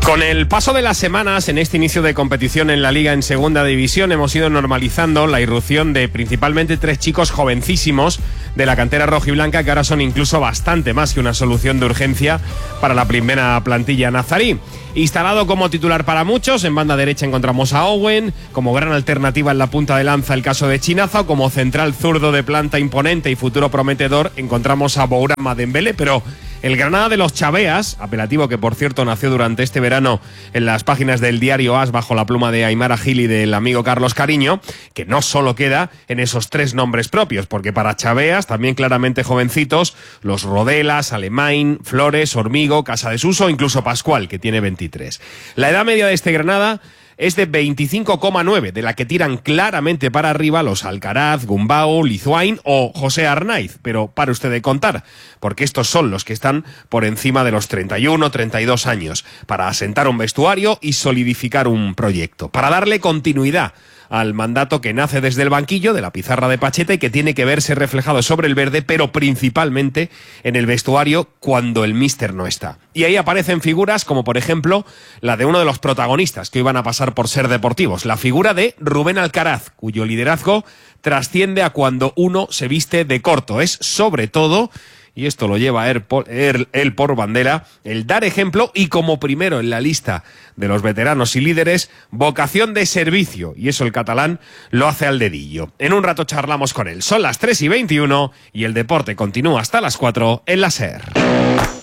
Con el paso de las semanas en este inicio de competición en la Liga en Segunda División hemos ido normalizando la irrupción de principalmente 3 chicos jovencísimos de la cantera rojiblanca que ahora son incluso bastante más que una solución de urgencia para la primera plantilla nazarí. Instalado como titular para muchos, en banda derecha encontramos a Owen, como gran alternativa en la punta de lanza el caso de Chinaza, o como central zurdo de planta imponente y futuro prometedor encontramos a Bourama Dembélé, pero el Granada de los Chaveas, apelativo que por cierto nació durante este verano en las páginas del diario AS bajo la pluma de Aimara Gil y del amigo Carlos Cariño, que no solo queda en esos 3 nombres propios, porque para Chaveas, también claramente jovencitos, los Rodelas, Alemán, Flores, Hormigo, Casadesuso, incluso Pascual, que tiene 23. La edad media de este Granada es de 25,9, de la que tiran claramente para arriba los Alcaraz, Gumbau, Lizuain o José Arnaiz, pero para usted de contar, porque estos son los que están por encima de los 31, 32 años, para asentar un vestuario y solidificar un proyecto, para darle continuidad al mandato que nace desde el banquillo de la pizarra de Pacheta y que tiene que verse reflejado sobre el verde, pero principalmente en el vestuario cuando el míster no está. Y ahí aparecen figuras como por ejemplo la de uno de los protagonistas que hoy van a pasar por Ser Deportivos, la figura de Rubén Alcaraz, cuyo liderazgo trasciende a cuando uno se viste de corto. Es sobre todo, y esto lo lleva él por bandera, el dar ejemplo y como primero en la lista de los veteranos y líderes, vocación de servicio, y eso el catalán lo hace al dedillo. En un rato charlamos con él. Son las 3:21 y el deporte continúa hasta las 4 en la SER.